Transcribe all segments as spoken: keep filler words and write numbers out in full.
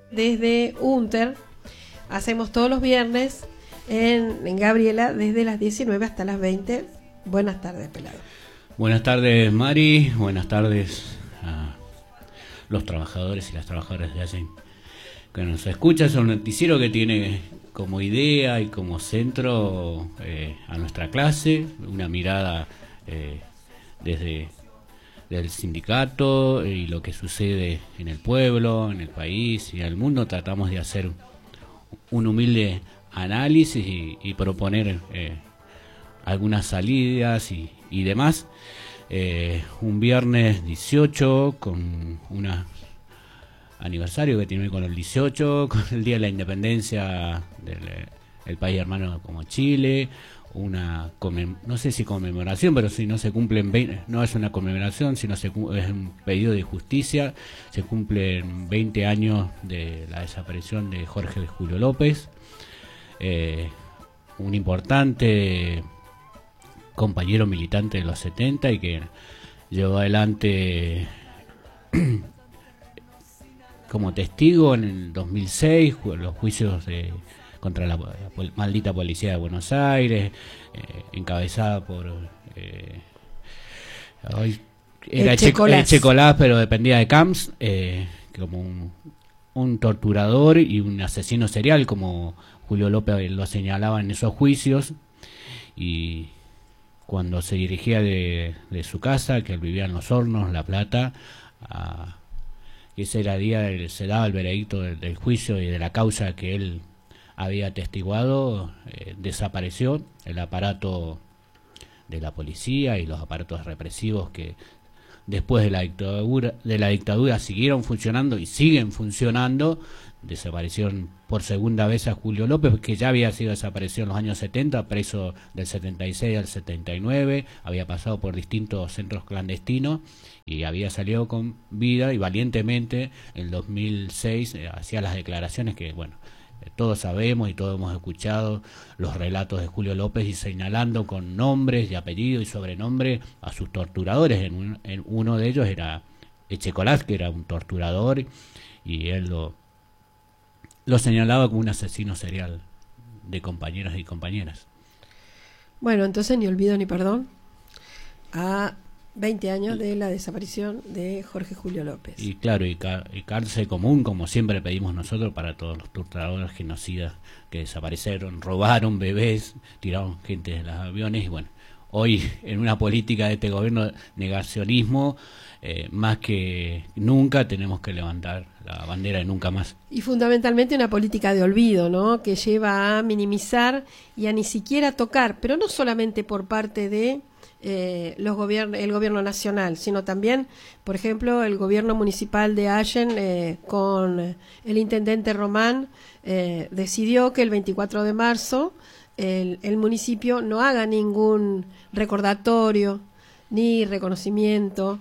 desde Unter. Hacemos todos los viernes en, en Gabriela desde las diecinueve hasta las veinte. Buenas tardes, Pelado. Buenas tardes, Mari. Buenas tardes a los trabajadores y las trabajadoras de allí que nos escuchan. Es un noticiero que tiene como idea y como centro eh, a nuestra clase, una mirada eh, desde del sindicato y lo que sucede en el pueblo, en el país y en el mundo. Tratamos de hacer un humilde análisis y, y proponer eh, algunas salidas y, y demás. Eh, un viernes dieciocho con un aniversario que tiene con el dieciocho, con el Día de la Independencia del el país hermano como Chile, una no sé si conmemoración, pero si no se cumplen veinte, no es una conmemoración, sino se, es un pedido de justicia. Se cumplen veinte años de la desaparición de Jorge Julio López, eh, un importante compañero militante de los setenta y que llevó adelante como testigo en el dos mil seis los juicios de contra la, la maldita policía de Buenos Aires, eh, encabezada por eh, hoy era Echecolás. Echecolás, pero dependía de Camps, eh, como un, un torturador y un asesino serial, como Julio López lo señalaba en esos juicios. Y cuando se dirigía de, de su casa, que él vivía en Los Hornos, La Plata, a, ese era el día del, se daba el veredicto del, del juicio y de la causa que él había atestiguado, eh, desapareció el aparato de la policía y los aparatos represivos que después de la dictadura de la dictadura siguieron funcionando y siguen funcionando. Desaparecieron por segunda vez a Julio López, que ya había sido desaparecido en los años setenta, preso del setenta y seis al setenta y nueve, había pasado por distintos centros clandestinos y había salido con vida, y valientemente en el dos mil seis eh, hacía las declaraciones que, bueno, todos sabemos y todos hemos escuchado los relatos de Julio López, y señalando con nombres y apellidos y sobrenombres a sus torturadores. En, un, en uno de ellos era Echecolás, que era un torturador, y él lo, lo señalaba como un asesino serial de compañeros y compañeras. Bueno, entonces ni olvido ni perdón a veinte años de la desaparición de Jorge Julio López. Y claro, y, y cárcel común, como siempre pedimos nosotros, para todos los torturadores genocidas que desaparecieron, robaron bebés, tiraron gente de los aviones. Y bueno, hoy en una política de este gobierno de negacionismo, eh, más que nunca tenemos que levantar la bandera de nunca más. Y fundamentalmente una política de olvido, ¿no?, que lleva a minimizar y a ni siquiera tocar, pero no solamente por parte de Eh, los gobiernos, el gobierno nacional, sino también, por ejemplo, el gobierno municipal de Allen, eh, con el intendente Román, eh, decidió que el veinticuatro de marzo el, el municipio no haga ningún recordatorio, ni reconocimiento,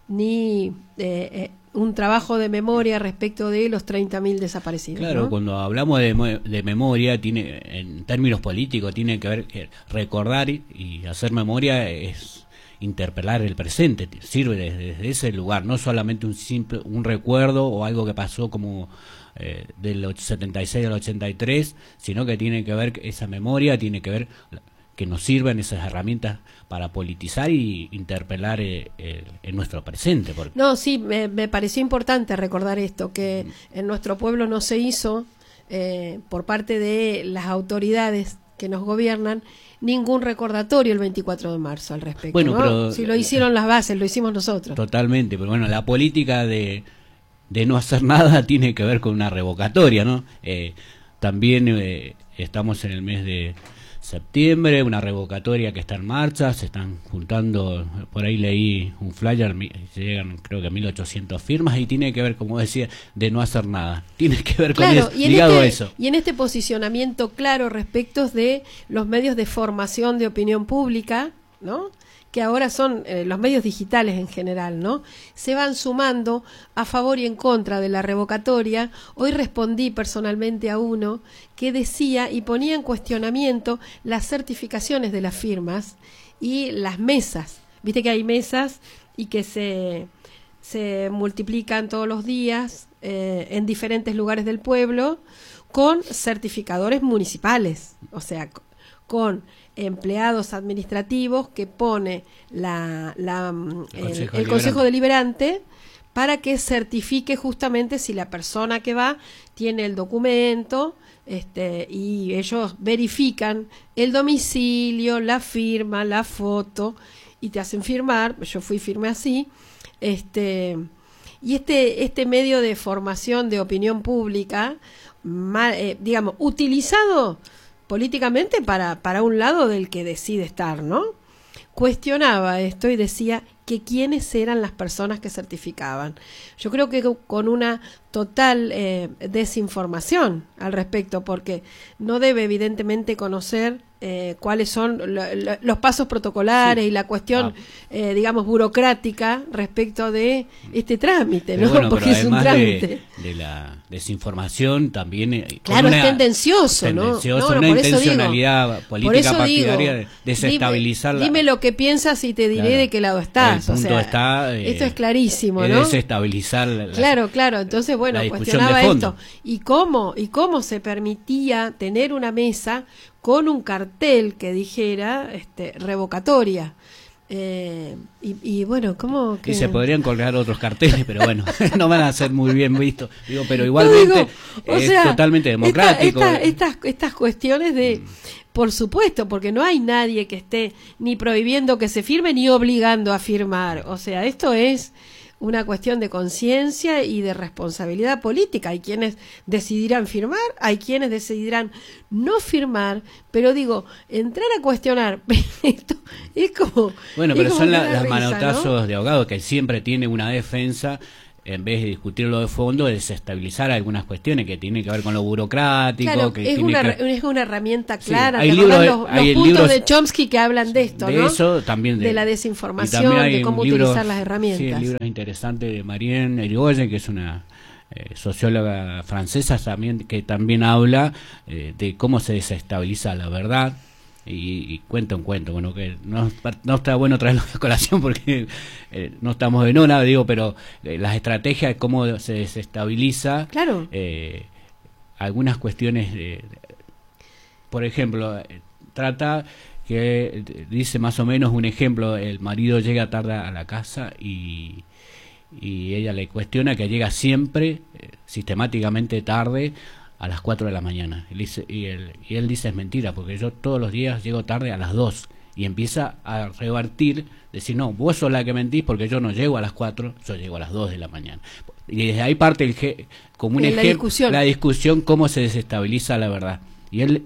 ni eh, eh, un trabajo de memoria respecto de los treinta mil desaparecidos. Claro, ¿no? Cuando hablamos de, de memoria, tiene, en términos políticos, tiene que ver que recordar y hacer memoria es interpelar el presente, sirve desde, desde ese lugar, no solamente un simple un recuerdo o algo que pasó como eh, del setenta y seis al ochenta y tres, sino que tiene que ver, esa memoria tiene que ver que nos sirvan esas herramientas para politizar y interpelar eh, eh, en nuestro presente. Porque... No, sí, me, me pareció importante recordar esto, que mm. en nuestro pueblo no se hizo, eh, por parte de las autoridades que nos gobiernan, ningún recordatorio el veinticuatro de marzo al respecto. Bueno, ¿no? pero, si lo hicieron las bases, lo hicimos nosotros. Totalmente, pero bueno, la política de, de no hacer nada tiene que ver con una revocatoria, ¿no? Eh, también eh, estamos en el mes de septiembre, una revocatoria que está en marcha, se están juntando, por ahí leí un flyer, llegan creo que mil ochocientas firmas, y tiene que ver, como decía, de no hacer nada, tiene que ver con claro, eso, y ligado este, a eso. Y en este posicionamiento claro respecto de los medios de formación de opinión pública, ¿no?, que ahora son eh, los medios digitales en general, ¿no?, se van sumando a favor y en contra de la revocatoria. Hoy respondí personalmente a uno que decía y ponía en cuestionamiento las certificaciones de las firmas y las mesas. Viste que hay mesas y que se se multiplican todos los días eh, en diferentes lugares del pueblo con certificadores municipales, o sea, con empleados administrativos que pone la, la, el, el, Consejo, el Consejo Deliberante para que certifique justamente si la persona que va tiene el documento, este, y ellos verifican el domicilio, la firma, la foto, y te hacen firmar. Yo fui firme así, este, y este, este medio de formación de opinión pública, mal, eh, digamos, utilizado políticamente para, para un lado del que decide estar, ¿no? Cuestionaba esto y decía que quiénes eran las personas que certificaban. Yo creo que con una total eh, desinformación al respecto, porque no debe evidentemente conocer eh, cuáles son lo, lo, los pasos protocolares, sí, y la cuestión, ah. eh, digamos, burocrática respecto de este trámite, ¿no? Bueno, porque es un trámite. De, de la desinformación también. Eh, claro, una, es tendencioso, tendencioso, ¿no? no, una no intencionalidad digo, política partidaria digo, de desestabilizar. Dime, dime lo que piensas y te diré, claro, de qué lado estás. El punto, o sea, está, eh, esto es clarísimo, es ¿no? Desestabilizar la, claro, claro. Entonces, bueno, cuestionaba esto. ¿Y cómo, y cómo se permitía tener una mesa con un cartel que dijera este, revocatoria? Eh, y, y bueno, ¿cómo? Que... Y se podrían colgar otros carteles, pero bueno, no van a ser muy bien vistos. Digo, pero igualmente no, digo, es sea, totalmente democrático. Esta, esta, estas, estas cuestiones de... Mm. Por supuesto, porque no hay nadie que esté ni prohibiendo que se firme ni obligando a firmar. O sea, esto es una cuestión de conciencia y de responsabilidad política. Hay quienes decidirán firmar, hay quienes decidirán no firmar, pero digo, entrar a cuestionar esto es como... Bueno, pero como son la, las risa, manotazos, ¿no?, de abogado, que siempre tiene una defensa, en vez de discutirlo de fondo, de desestabilizar algunas cuestiones que tienen que ver con lo burocrático. Claro, que es, una, que... es una herramienta clara. Sí, hay libros, los, los hay puntos libros de Chomsky que hablan de esto, de ¿no? eso, también de, de la desinformación, de cómo libro, utilizar las herramientas. Sí, el libro es interesante de Marianne Irigoyen, que es una eh, socióloga francesa también, que también habla eh, de cómo se desestabiliza la verdad. Y, y cuenta un cuento, bueno, que no, no está bueno traerlo a colación porque eh, no estamos en una, digo, pero eh, las estrategias de cómo se desestabiliza, claro, eh, algunas cuestiones, de, de, por ejemplo, eh, trata que, dice más o menos un ejemplo, el marido llega tarde a la casa y, y ella le cuestiona que llega siempre, eh, sistemáticamente tarde, a las cuatro de la mañana. Él dice, y, él, y él dice, es mentira, porque yo todos los días llego tarde a las dos. Y empieza a revertir, decir, no, vos sos la que mentís porque yo no llego a las cuatro, yo llego a las dos de la mañana. Y desde ahí parte el ge, como un ejemplo, la discusión. la discusión, cómo se desestabiliza la verdad. Y él,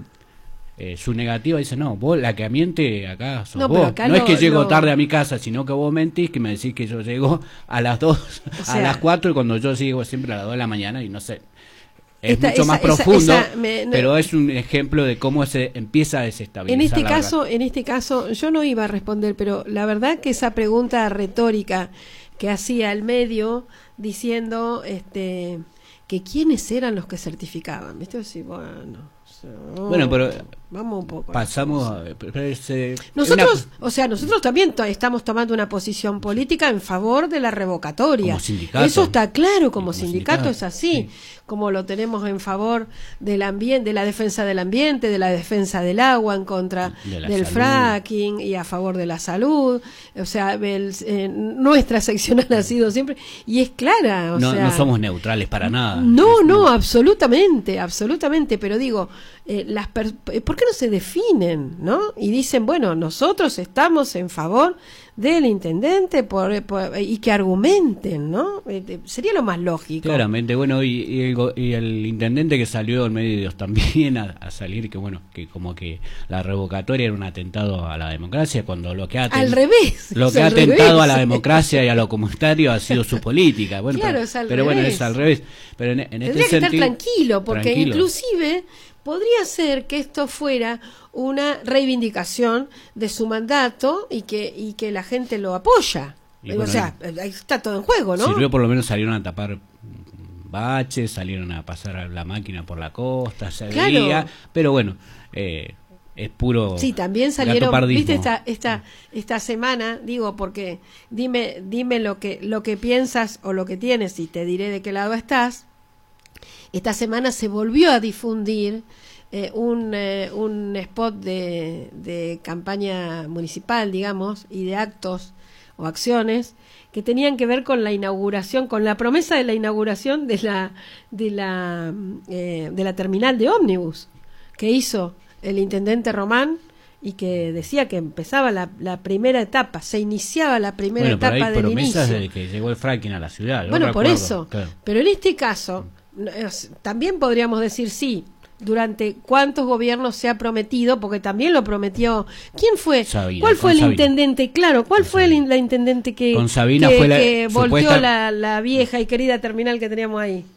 eh, su negativa, dice, no, vos la que miente acá sos no, vos. No lo, es que llego lo... tarde a mi casa, sino que vos mentís, que me decís que yo llego a las dos, o sea, a las cuatro, y cuando yo llego siempre a las dos de la mañana y no sé. Es esta, mucho esa, más profundo, esa, esa, me, no, pero es un ejemplo de cómo se empieza a desestabilizar. En este la caso, verdad. en este caso, yo no iba a responder, pero la verdad que esa pregunta retórica que hacía el medio diciendo, este, que quiénes eran los que certificaban, ¿viste? Sí, bueno, oh, bueno, pero vamos un poco. Pasamos. A, ese, nosotros, una, o sea, nosotros también to estamos tomando una posición política en favor de la revocatoria. Como sindicato. Eso está claro, como, como sindicato, sindicato es así. Sí. Como lo tenemos en favor del ambiente, de la defensa del ambiente, de la defensa del agua, en contra de del salud. fracking y a favor de la salud. O sea, el, eh, nuestra seccional ha sido siempre, y es clara. O no, sea, no somos neutrales para nada. No, no, absolutamente, absolutamente. Pero digo, eh, las per ¿por qué no se definen, no? Y dicen, bueno, nosotros estamos en favor del intendente por, por, y que argumenten, ¿no? Eh, sería lo más lógico. Claramente, bueno, y, y, el, y el intendente que salió en medios también a, a salir, que bueno, que como que la revocatoria era un atentado a la democracia, cuando lo que ha al revés, lo que ha atentado a la democracia y a lo comunitario ha sido su política. Bueno, claro, pero, es al pero revés. bueno, es al revés. Pero en, en Tendría este que sentido, estar tranquilo, porque tranquilo. inclusive podría ser que esto fuera una reivindicación de su mandato y que y que la gente lo apoya. Y o bueno, sea, ahí está todo en juego, ¿no? Sirvió, por lo menos salieron a tapar baches, salieron a pasar la máquina por la costa, se claro. veía, pero bueno, eh, es puro. Sí, también salieron, gatopardismo. viste esta esta esta semana, digo, porque dime dime lo que lo que piensas o lo que tienes y te diré de qué lado estás. Esta semana se volvió a difundir eh, un eh, un spot de de campaña municipal, digamos, y de actos o acciones que tenían que ver con la inauguración, con la promesa de la inauguración de la de la eh, de la terminal de ómnibus que hizo el intendente Román y que decía que empezaba la, la primera etapa, se iniciaba la primera bueno, etapa del inicio. Desde que llegó el fracking a la ciudad. Bueno, por recuerdo, eso. Claro. Pero en este caso, también podríamos decir sí. Durante cuántos gobiernos se ha prometido, porque también lo prometió. ¿Quién fue? Sabina, ¿Cuál fue el Sabina. intendente? Claro, ¿cuál Con fue Sabina. el, la intendente que, Con Sabina que, fue la que volteó supuesta... la, la vieja y querida terminal que teníamos ahí?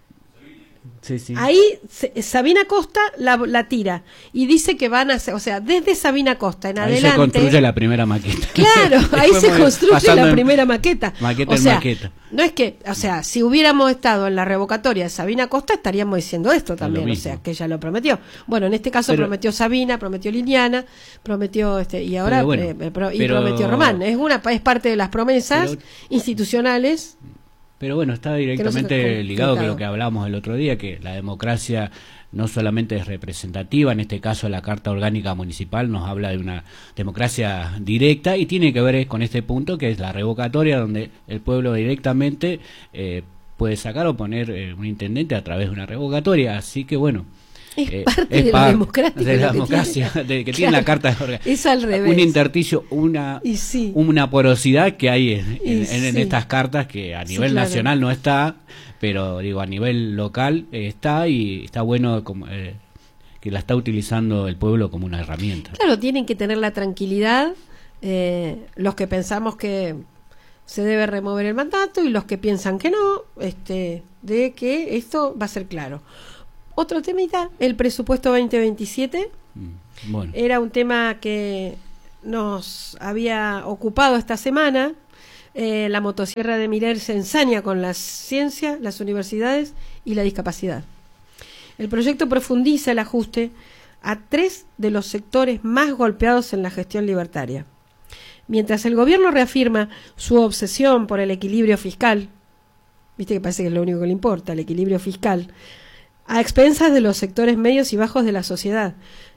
Sí, sí. Ahí se, Sabina Costa la, la tira y dice que van a hacer, o sea, desde Sabina Costa en ahí adelante. se construye la primera maqueta. Claro, ahí se construye la en, primera maqueta. Maqueta o en sea, maqueta. no es que, o sea, si hubiéramos estado en la revocatoria de Sabina Costa estaríamos diciendo esto también, o sea, que ella lo prometió. Bueno, en este caso pero, prometió Sabina, prometió Liliana, prometió este y ahora bueno, eh, pro, y pero, prometió Román. Es una es parte de las promesas pero, institucionales. Pero bueno, está directamente ligado con lo que hablábamos el otro día, que la democracia no solamente es representativa, en este caso la Carta Orgánica Municipal nos habla de una democracia directa y tiene que ver con este punto que es la revocatoria, donde el pueblo directamente eh, puede sacar o poner eh, un intendente a través de una revocatoria, así que bueno. Es eh, parte es de, par la de la democracia que tiene, de, que claro, tiene la Carta Orgánica. Es al revés. Un intersticio, una, sí. una porosidad que hay en, en, sí. en estas cartas que a nivel sí, claro. nacional no está, pero digo a nivel local eh, está y está bueno como, eh, que la está utilizando el pueblo como una herramienta. Claro, tienen que tener la tranquilidad eh, los que pensamos que se debe remover el mandato y los que piensan que no, este, de que esto va a ser claro. Otro temita, el presupuesto veinte veintisiete, mm, bueno. Era un tema que nos había ocupado esta semana. Eh, la motosierra de Mirer se ensaña con la ciencia, las universidades y la discapacidad. El proyecto profundiza el ajuste a tres de los sectores más golpeados en la gestión libertaria. Mientras el gobierno reafirma su obsesión por el equilibrio fiscal, viste que parece que es lo único que le importa, el equilibrio fiscal, a expensas de los sectores medios y bajos de la sociedad.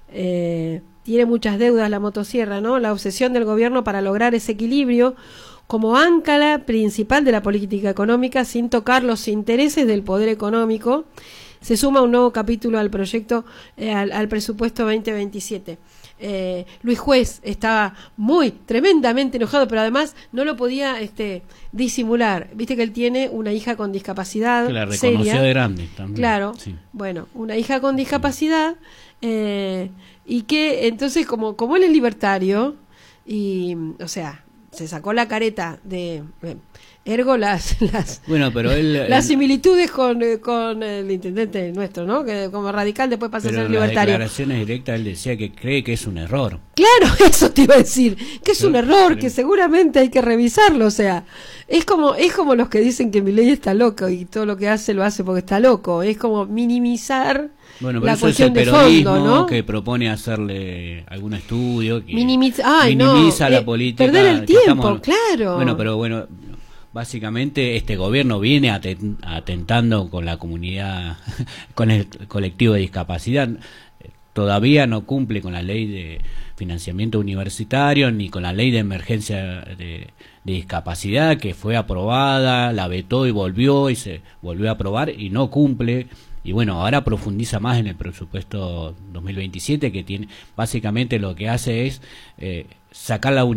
Eh, tiene muchas deudas la motosierra, ¿no? La obsesión del gobierno para lograr ese equilibrio como ancla principal de la política económica sin tocar los intereses del poder económico. Se suma un nuevo capítulo al proyecto, eh, al, al presupuesto veinte veintisiete. Eh, Luis Juez estaba muy, tremendamente enojado, pero además no lo podía este, disimular. Viste que él tiene una hija con discapacidad que la reconoció seria. de grande también. Claro, sí. Bueno, una hija con discapacidad eh, y que entonces como, como él es libertario y, o sea, se sacó la careta de... Eh, ergo las las, bueno, pero él, las él, similitudes con, con el intendente nuestro, ¿no? Que como radical después pasa a ser libertario. En las declaraciones directas él decía que cree que es un error. Claro, eso te iba a decir, que es Yo, un error, pero... que seguramente hay que revisarlo, o sea, es como es como los que dicen que Milei está loco y todo lo que hace lo hace porque está loco, es como minimizar bueno, pero la eso cuestión es el de fondo, ¿no? Que propone hacerle algún estudio que Minimiza, Ay, minimiza no, la eh, política. Perder el tiempo, estamos, claro. Bueno, pero bueno, básicamente este gobierno viene atentando con la comunidad, con el colectivo de discapacidad. Todavía no cumple con la ley de financiamiento universitario ni con la ley de emergencia de, de discapacidad que fue aprobada, la vetó y volvió y se volvió a aprobar y no cumple. Y bueno, ahora profundiza más en el presupuesto dos mil veintisiete, que tiene básicamente lo que hace es eh, sacar la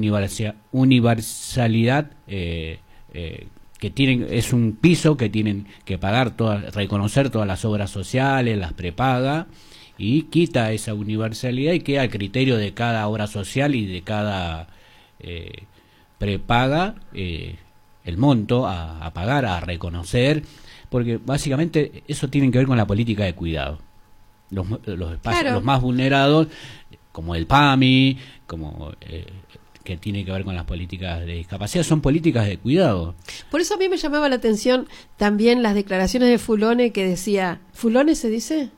universalidad eh, eh, que tienen, es un piso que tienen que pagar, todas, reconocer todas las obras sociales, las prepaga, y quita esa universalidad y queda a criterio de cada obra social y de cada eh, prepaga eh, el monto a, a pagar, a reconocer. Porque básicamente eso tiene que ver con la política de cuidado. Los, los espacios claro. los más vulnerados, como el PAMI, como eh, que tiene que ver con las políticas de discapacidad, son políticas de cuidado. Por eso a mí me llamaba la atención también las declaraciones de Fulone que decía, ¿Fulone se dice?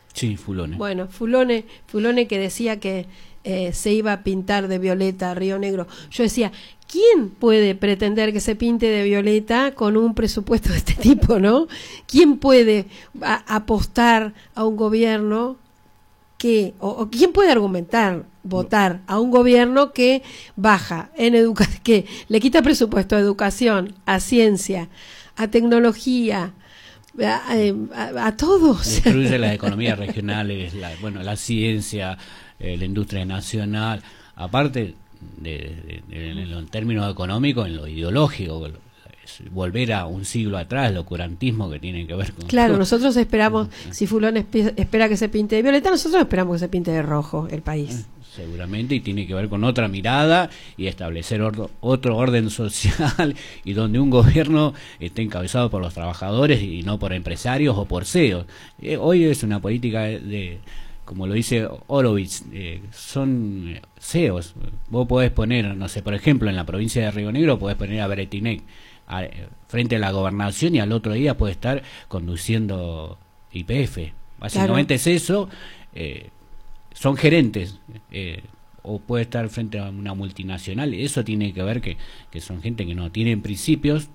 Sí, Fulone. Bueno, Fulone, Fulone que decía que eh, se iba a pintar de violeta Río Negro. Yo decía, ¿quién puede pretender que se pinte de violeta con un presupuesto de este tipo, no? ¿Quién puede a, apostar a un gobierno que, o, o quién puede argumentar, votar a un gobierno que baja en educación, que le quita presupuesto a educación, a ciencia, a tecnología, a, a, a todos? Destruye las economías regionales, la, bueno, la ciencia, eh, la industria nacional, aparte de, de, de, de, en términos económicos, en lo ideológico, volver a un siglo atrás, el oscurantismo que tiene que ver con... Claro, nosotros esperamos, si Fulón espera que se pinte de violeta, nosotros esperamos que se pinte de rojo el país. Seguramente, y tiene que ver con otra mirada y establecer otro, otro orden social, y donde un gobierno esté encabezado por los trabajadores y no por empresarios o por C E Os. Eh, hoy es una política de, de como lo dice Horowitz, eh, son C E Os. Vos podés poner, no sé, por ejemplo, en la provincia de Río Negro podés poner a Bretinec a, frente a la gobernación, y al otro día puede estar conduciendo Y P F. Básicamente claro. Es eso. Eh, son gerentes, eh, o puede estar frente a una multinacional. Eso tiene que ver que, que son gente que no tienen principios,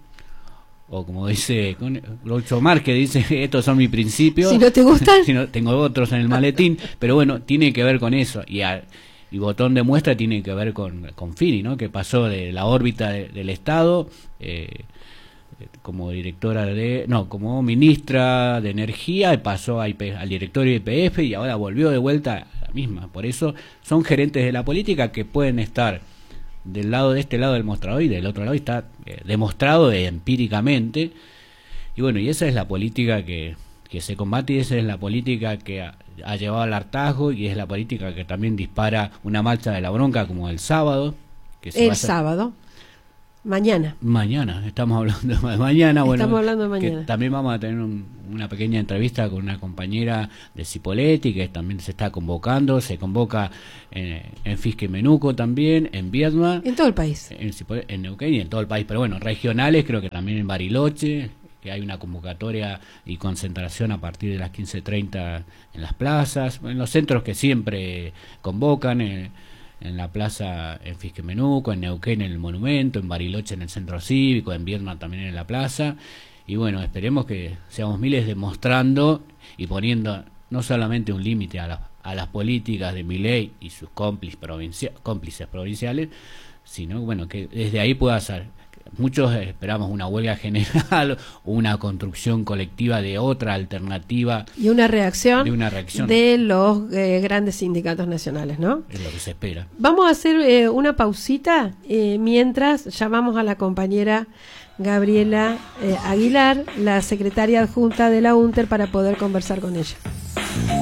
o como dice Groucho Marx, que dice, estos son mis principios, si no te gustan, si no, tengo otros en el maletín. Pero bueno, tiene que ver con eso, y, a, y botón de muestra tiene que ver con, con Fini, ¿no? Que pasó de la órbita de, del Estado, eh, como directora de, no, como ministra de Energía, y pasó a I P, al directorio de I P F, y ahora volvió de vuelta a la misma. Por eso son gerentes de la política que pueden estar del lado de este lado del mostrador, y del otro lado está eh, demostrado eh, empíricamente. Y bueno, y esa es la política que, que se combate, y esa es la política que ha, ha llevado al hartazgo, y es la política que también dispara una marcha de la bronca como el sábado. Que se el va a hacer, sábado. Mañana. Mañana, estamos hablando de mañana. Bueno, estamos hablando de mañana. Que también vamos a tener un, una pequeña entrevista con una compañera de Cipolletti, que también se está convocando. Se convoca en, en Fisque Menuco también, en Viedma. En todo el país. En, en Neuquén y en todo el país. Pero bueno, regionales, creo que también en Bariloche, que hay una convocatoria y concentración a partir de las quince treinta en las plazas, en los centros que siempre convocan. Eh, en la plaza en Fisque Menuco, en Neuquén en el Monumento, en Bariloche en el Centro Cívico, en Viedma también en la plaza. Y bueno, esperemos que seamos miles demostrando y poniendo no solamente un límite a, la, a las políticas de Milei y sus cómplices, provincia, cómplices provinciales, sino bueno, que desde ahí pueda ser. Muchos esperamos una huelga general, una construcción colectiva de otra alternativa. Y una reacción de, una reacción. de los eh, grandes sindicatos nacionales, ¿no? Es lo que se espera. Vamos a hacer eh, una pausita eh, mientras llamamos a la compañera Gabriela eh, Aguilar, la secretaria adjunta de la UNTER, para poder conversar con ella.